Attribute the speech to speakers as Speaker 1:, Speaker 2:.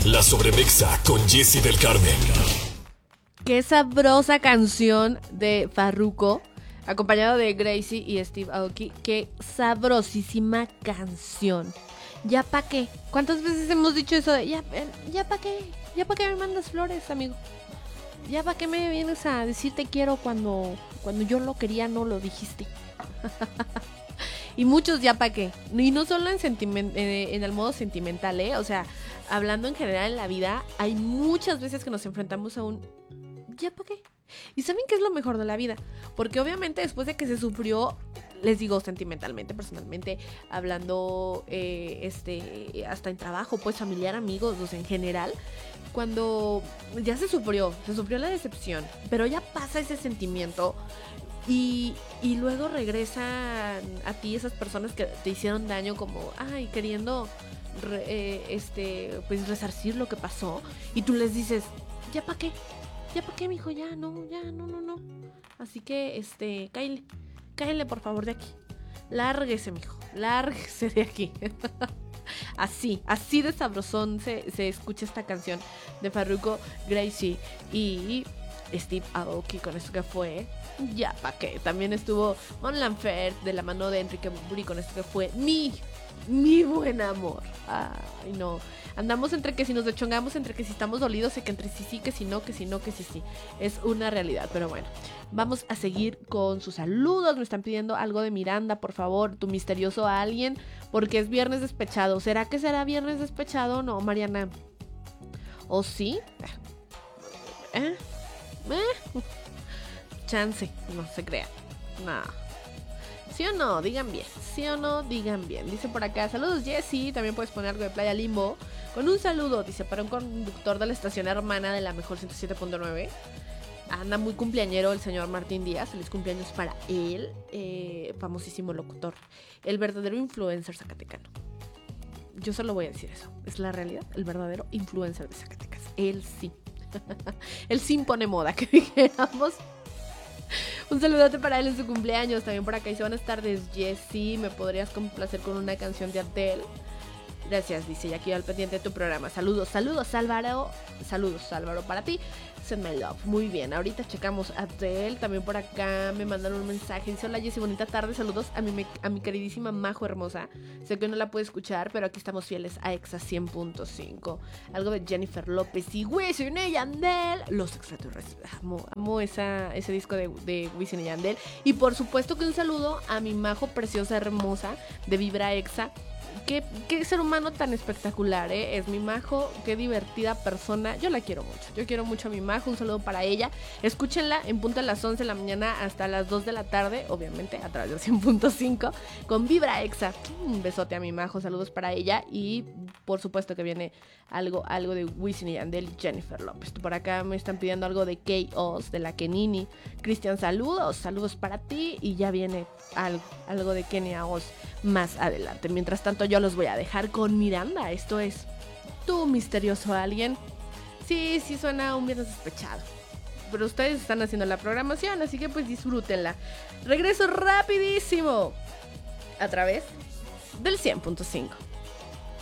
Speaker 1: La Sobremexa con Jessy del Carmen.
Speaker 2: Qué sabrosa canción de Farruko, acompañado de Gracie y Steve Aoki. Qué sabrosísima canción. ¿Ya pa' qué? ¿Cuántas veces hemos dicho eso de ya pa' qué? ¿Ya pa' qué me mandas flores, amigo? ¿Ya pa' qué me vienes a decir te quiero cuando yo lo quería, no lo dijiste? Y muchos ya pa' qué. Y no solo en el modo sentimental, O sea, hablando en general en la vida, hay muchas veces que nos enfrentamos a un ¿ya pa' qué? ¿Y saben qué es lo mejor de la vida? Porque obviamente después de que se sufrió, les digo sentimentalmente, personalmente, hablando hasta en trabajo, pues familiar, amigos, o sea, en general, cuando ya se sufrió la decepción, pero ya pasa ese sentimiento y luego regresan a ti esas personas que te hicieron daño como, queriendo pues resarcir lo que pasó, y tú les dices, ¿ya pa' qué? ¿Ya pa' qué, mijo? Ya, no. Así que, cáele por favor de aquí. Lárguese, mijo. Lárguese de aquí. Así de sabrosón se escucha esta canción de Farruko, Gracie y Steve Aoki con esto que fue Ya pa' qué. También estuvo Mon Laferte de la mano de Enrique Bumburi con esto que fue Mi buen amor. Ay, no. Andamos entre que si nos dechongamos, entre que si estamos dolidos, y que entre sí, que si no, que si no, que si sí. Es una realidad, pero bueno. Vamos a seguir con sus saludos. Me están pidiendo algo de Miranda, por favor, tu misterioso alguien, porque es viernes despechado. ¿Será que será viernes despechado o no, Mariana? ¿O sí? Chance, no se crea. No. ¿Sí o no? Digan bien. ¿Sí o no? Digan bien. Dice por acá, saludos Jessy. También puedes poner algo de Playa Limbo. Con un saludo, dice, para un conductor de la estación hermana de la mejor 107.9. Anda muy cumpleañero el señor Martín Díaz. Feliz cumpleaños para él. Famosísimo locutor. El verdadero influencer zacatecano. Yo solo voy a decir eso. Es la realidad. El verdadero influencer de Zacatecas. Él sí. Él sí impone moda, que dijéramos. Un saludote para él en su cumpleaños. También por acá dice, buenas tardes Jessy, ¿me podrías complacer con una canción de Adele? Gracias, dice, ya aquí al pendiente de tu programa. Saludos Álvaro. Saludos Álvaro para ti. Send my love. Muy bien, ahorita checamos Adele. También por acá me mandaron un mensaje. Dice, hola Jessy, bonita tarde. Saludos a mi queridísima Majo hermosa. Sé que no la puede escuchar, pero aquí estamos fieles a Exa 100.5. Algo de Jennifer López y Wisin y Yandel. Los extraterrestres. Amo ese disco de Wisin y Yandel. Y por supuesto que un saludo a mi Majo preciosa, hermosa, de Vibra Exa. Qué ser humano tan espectacular, Es mi Majo, qué divertida persona. Yo la quiero mucho. Yo quiero mucho a mi Majo. Un saludo para ella. Escúchenla en punto a las 11 de la mañana hasta las 2 de la tarde, obviamente a través de 100.5 con Vibra Exa. Un besote a mi Majo. Saludos para ella. Y por supuesto que viene algo de Wisin y Yandel y Jennifer López. Por acá me están pidiendo algo de K.O.S. de la Kenini. Cristian, saludos para ti. Y ya viene algo de Kenia Oz más adelante. Mientras tanto yo los voy a dejar con Miranda. Esto es Tu misterioso alguien. Sí, suena un viernes despechado, pero ustedes están haciendo la programación, así que pues disfrútenla. Regreso rapidísimo a través del 100.5.